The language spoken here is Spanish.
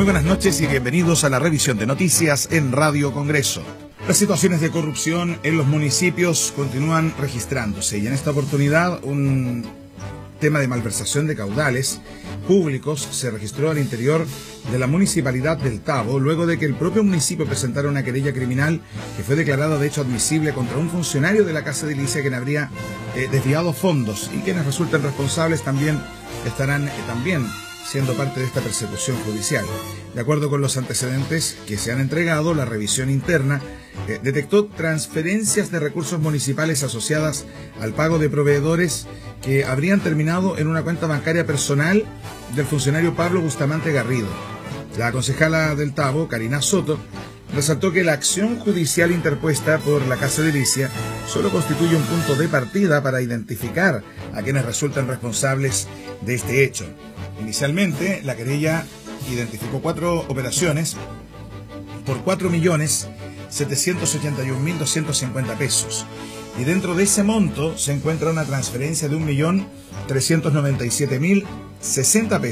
Muy buenas noches y bienvenidos a la revisión de noticias en Radio Congreso. Las situaciones de corrupción en los municipios continúan registrándose y en esta oportunidad un tema de malversación de caudales públicos se registró al interior de la municipalidad del Tabo, luego de que el propio municipio presentara una querella criminal que fue declarada de hecho admisible contra un funcionario de la Casa de Edilicia quien habría desviado fondos, y quienes resulten responsables también estarán siendo parte de esta persecución judicial. De acuerdo con los antecedentes que se han entregado, la revisión interna detectó transferencias de recursos municipales asociadas al pago de proveedores que habrían terminado en una cuenta bancaria personal del funcionario Pablo Bustamante Garrido. La concejala del Tabo, Karina Soto, resaltó que la acción judicial interpuesta por la Casa de Edilicia solo constituye un punto de partida para identificar a quienes resultan responsables de este hecho. Inicialmente, la querella identificó 4 operaciones por 4.781.250 pesos. Y dentro de ese monto se encuentra una transferencia de 1.397.060 pesos